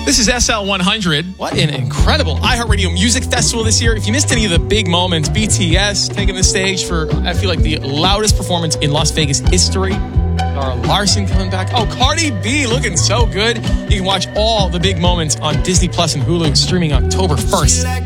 This is SL100. What an incredible iHeartRadio Music Festival this year. If you missed any of the big moments, BTS taking the stage for, I feel like, the loudest performance in Las Vegas history. Zara Larson coming back. Oh, Cardi B looking so good. You can watch all the big moments on Disney Plus and Hulu, streaming October 1st.